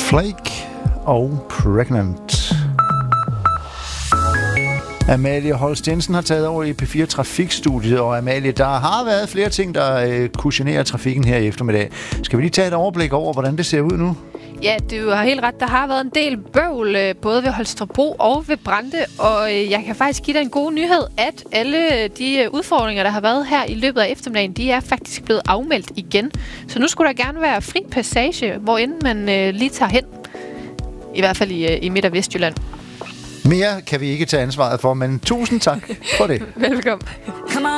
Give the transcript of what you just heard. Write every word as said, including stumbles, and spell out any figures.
Flake og Pregnant. Amalie Holst Jensen har taget over i P fire Trafikstudiet, og Amalie, der har været flere ting, der øh, kutionerer trafikken her i eftermiddag. Skal vi lige tage et overblik over, hvordan det ser ud nu? Ja, du har helt ret. Der har været en del bøvl, både ved Holstebro og ved Brande, og jeg kan faktisk give dig en god nyhed, at alle de udfordringer, der har været her i løbet af eftermiddagen, de er faktisk blevet afmeldt igen. Så nu skulle der gerne være fri passage, hvorend man øh, lige tager hen. I hvert fald i, i Midt- og Vestjylland. Mere kan vi ikke tage ansvaret for, men tusind tak for det. Velkommen.